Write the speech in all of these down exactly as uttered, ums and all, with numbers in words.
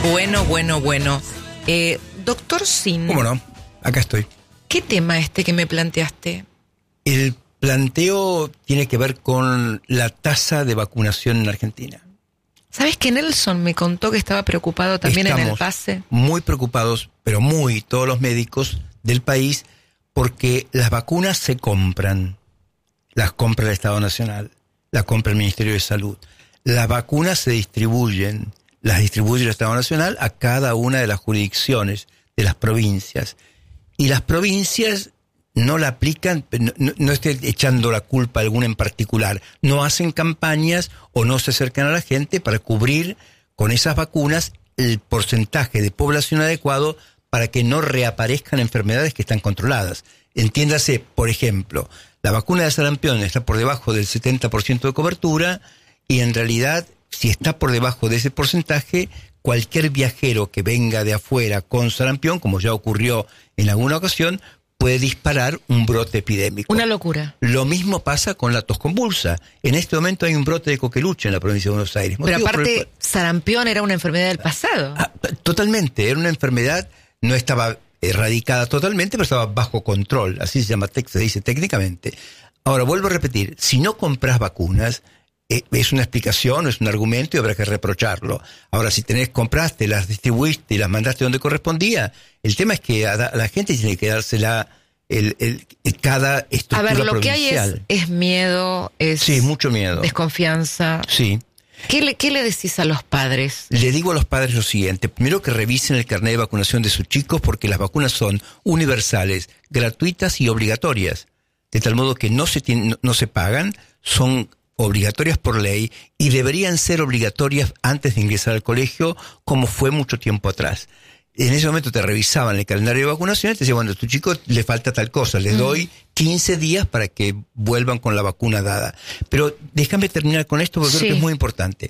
Bueno, bueno, bueno. Eh, doctor Sin. ¿Cómo no? Acá estoy. ¿Qué tema este que me planteaste? El planteo tiene que ver con la tasa de vacunación en Argentina. ¿Sabes que Nelson me contó que estaba preocupado también Estamos en el pase? Muy preocupados, pero muy, todos los médicos del país, porque las vacunas se compran. Las compra el Estado Nacional, las compra el Ministerio de Salud. Las vacunas se distribuyen, las distribuye el Estado Nacional a cada una de las jurisdicciones de las provincias. Y las provincias no la aplican, no, no, no estoy echando la culpa a alguna en particular, no hacen campañas o no se acercan a la gente para cubrir con esas vacunas el porcentaje de población adecuado para que no reaparezcan enfermedades que están controladas. Entiéndase, por ejemplo, la vacuna de sarampión está por debajo del setenta por ciento de cobertura y en realidad, si está por debajo de ese porcentaje, cualquier viajero que venga de afuera con sarampión, como ya ocurrió en alguna ocasión, puede disparar un brote epidémico. Una locura. Lo mismo pasa con la tos convulsa. En este momento hay un brote de coqueluche en la provincia de Buenos Aires. Pero aparte, el... sarampión era una enfermedad del pasado. Ah, totalmente, era una enfermedad, no estaba erradicada totalmente, pero estaba bajo control, así se llama, se dice técnicamente. Ahora, vuelvo a repetir, si no compras vacunas, eh, es una explicación, es un argumento y habrá que reprocharlo. Ahora, si tenés, compraste, las distribuiste y las mandaste donde correspondía, el tema es que a, a la gente tiene que dársela el, el, el, cada estructura provincial. A ver, lo provincial. que hay es, es miedo, es sí, mucho miedo, desconfianza. Sí. ¿Qué le, ¿Qué le decís a los padres? Le digo a los padres lo siguiente. Primero, que revisen el carnet de vacunación de sus chicos, porque las vacunas son universales, gratuitas y obligatorias. De tal modo que no se, tienen, no, no se pagan, son obligatorias por ley y deberían ser obligatorias antes de ingresar al colegio, como fue mucho tiempo atrás. En ese momento te revisaban el calendario de vacunación y te decían, bueno, a tu chico le falta tal cosa, les doy quince días para que vuelvan con la vacuna dada. Pero déjame terminar con esto porque sí. creo que es muy importante.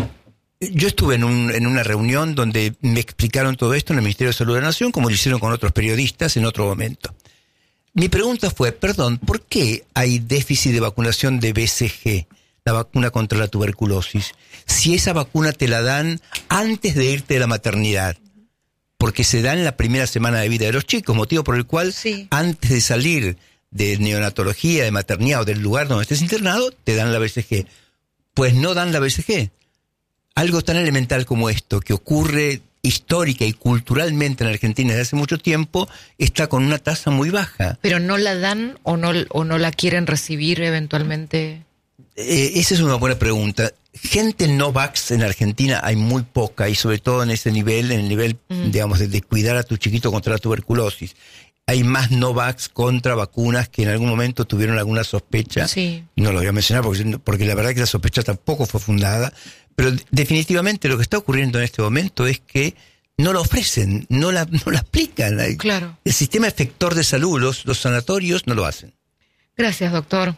Yo estuve en, un, en una reunión donde me explicaron todo esto en el Ministerio de Salud de la Nación, como lo hicieron con otros periodistas en otro momento. Mi pregunta fue, perdón, ¿por qué hay déficit de vacunación de B C G, la vacuna contra la tuberculosis, si esa vacuna te la dan antes de irte de la maternidad? Porque se da en la primera semana de vida de los chicos, motivo por el cual sí. antes de salir de neonatología, de maternidad o del lugar donde estés internado, te dan la B C G. Pues no dan la B C G. Algo tan elemental como esto, que ocurre histórica y culturalmente en Argentina desde hace mucho tiempo, está con una tasa muy baja. ¿Pero no la dan o no, o no la quieren recibir eventualmente? Eh, esa es una buena pregunta. Gente no vax en Argentina hay muy poca, y sobre todo en ese nivel, en el nivel, mm. digamos, de, de cuidar a tu chiquito contra la tuberculosis. Hay más no vax contra vacunas que en algún momento tuvieron alguna sospecha. Sí. No lo voy a mencionar porque, porque la verdad que la sospecha tampoco fue fundada. Pero definitivamente lo que está ocurriendo en este momento es que no la ofrecen, no la, no la aplican. Claro. El sistema efector de salud, los, los sanatorios no lo hacen. Gracias, doctor.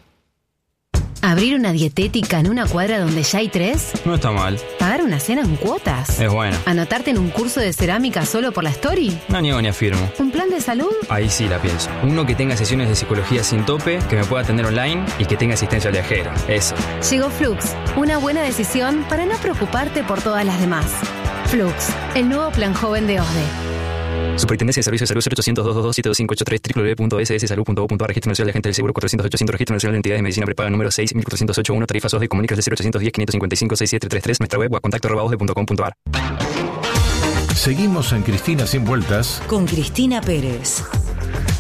¿Abrir una dietética en una cuadra donde ya hay tres? No está mal. ¿Pagar una cena en cuotas? Es bueno. ¿Anotarte en un curso de cerámica solo por la story? No niego ni afirmo. ¿Un plan de salud? Ahí sí la pienso. Uno que tenga sesiones de psicología sin tope, que me pueda atender online y que tenga asistencia al viajero. Eso. Llegó Flux. Una buena decisión para no preocuparte por todas las demás. Flux, el nuevo plan joven de O S D E. Superintendencia de Servicios de Salud cero ochocientos, doscientos veintidós, siete dos cinco ocho tres, doble u doble u doble u punto ese ese salud punto gov punto a r, Registro Nacional de Agentes del Seguro cuatrocientos ochocientos, Registro Nacional de Entidades de Medicina Prepaga número seis mil cuatrocientos ochenta y uno, tarifas O S D E, comunicas de cero ochocientos diez, quinientos cincuenta y cinco, sesenta y siete treinta y tres, nuestra web o a contacto arroba osde punto com punto a r. Seguimos en Cristina Sin Vueltas con Cristina Pérez.